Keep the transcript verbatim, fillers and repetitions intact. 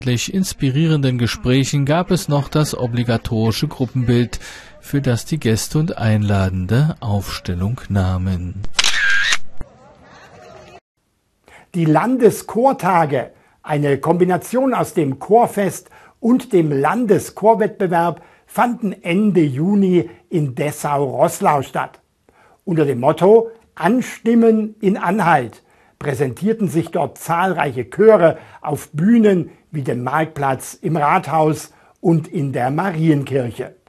inspirierenden Gesprächen gab es noch das obligatorische Gruppenbild, für das die Gäste und Einladende Aufstellung nahmen. Die Landeschortage, eine Kombination aus dem Chorfest und dem Landeschorwettbewerb, fanden Ende Juni in Dessau-Roßlau statt. Unter dem Motto Anstimmen in Anhalt präsentierten sich dort zahlreiche Chöre auf Bühnen wie dem Marktplatz, im Rathaus und in der Marienkirche.